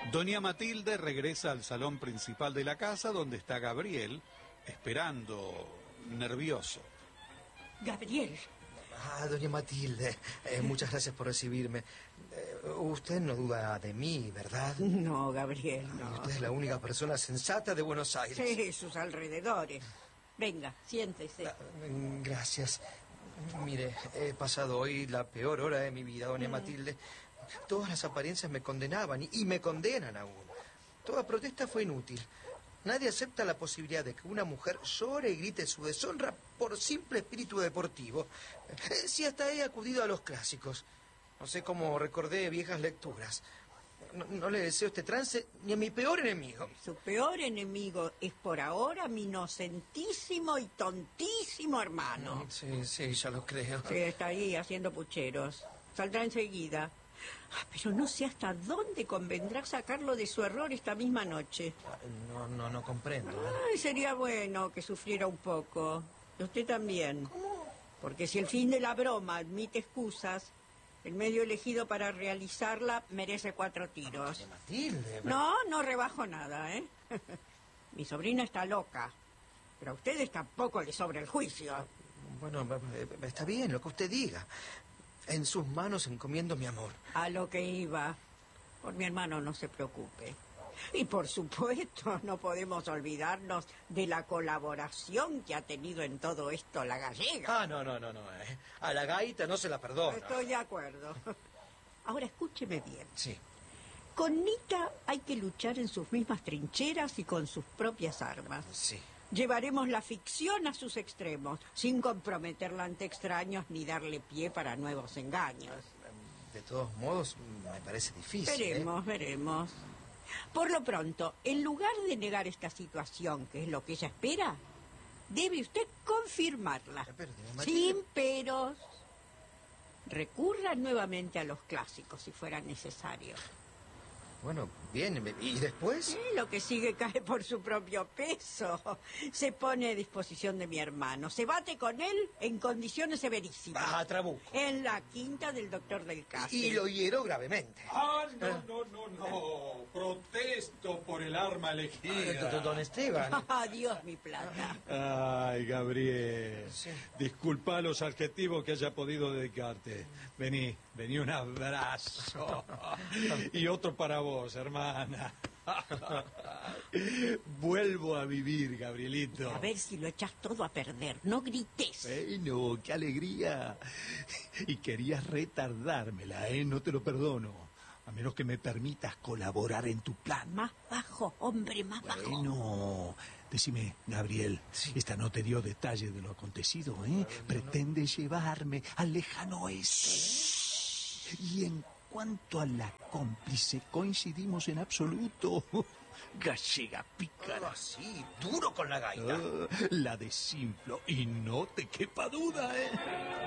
Doña Matilde regresa al salón principal de la casa, donde está Gabriel, esperando, nervioso. Gabriel. Doña Matilde, muchas gracias por recibirme. Usted no duda de mí, ¿verdad? No, Gabriel, no. Usted es la única persona sensata de Buenos Aires. Sí, sus alrededores. Venga, siéntese. Gracias. Mire, he pasado hoy la peor hora de mi vida, doña Matilde. Todas las apariencias me condenaban y me condenan aún. Toda protesta fue inútil. Nadie acepta la posibilidad de que una mujer llore y grite su deshonra por simple espíritu deportivo. Si hasta he acudido a los clásicos. No sé cómo recordé viejas lecturas. No le deseo este trance ni a mi peor enemigo. Su peor enemigo es por ahora mi inocentísimo y tontísimo hermano. Sí, ya lo creo. Sí, está ahí haciendo pucheros. Saldrá enseguida. Pero no sé hasta dónde convendrá sacarlo de su error esta misma noche. No comprendo. Sería bueno que sufriera un poco. Y usted también. ¿Cómo? Porque si el fin de la broma admite excusas, el medio elegido para realizarla merece 4 tiros. Matilde. No rebajo nada, ¿eh? Mi sobrina está loca, pero a ustedes tampoco les sobra el juicio. Bueno, está bien lo que usted diga. En sus manos encomiendo mi amor. A lo que iba. Por mi hermano no se preocupe. Y por supuesto no podemos olvidarnos de la colaboración que ha tenido en todo esto la gallega. No. A la gaita no se la perdono. Estoy de acuerdo. Ahora escúcheme bien. Sí. Con Nita hay que luchar en sus mismas trincheras y con sus propias armas. Sí. Llevaremos la ficción a sus extremos, sin comprometerla ante extraños ni darle pie para nuevos engaños. De todos modos, me parece difícil. Veremos. Por lo pronto, en lugar de negar esta situación, que es lo que ella espera, debe usted confirmarla. Sin peros. Recurra nuevamente a los clásicos si fuera necesario. Bueno, bien, ¿y después? Lo que sigue cae por su propio peso. Se pone a disposición de mi hermano. Se bate con él en condiciones severísimas. A Trabuco. En la quinta del doctor del Caso. Y lo hiero gravemente. No. Protesto por el arma elegida. Don Esteban. Adiós, mi plata. Ay, Gabriel. Sí. Disculpa los adjetivos que haya podido dedicarte. Vení, un abrazo. Y otro para vos, hermana. Vuelvo a vivir, Gabrielito. A ver si lo echas todo a perder. No grites. Bueno, qué alegría. Y querías retardármela, ¿eh? No te lo perdono. A menos que me permitas colaborar en tu plan. Más bajo, hombre, más bajo. Bueno, decime, Gabriel, esta no te dio detalle de lo acontecido, ¿eh? Pretende llevarme al lejano oeste. Y en cuanto a la cómplice, coincidimos en absoluto. Gallega pícara. Sí, duro con la gaita. La desinflo, y no te quepa duda, ¿eh?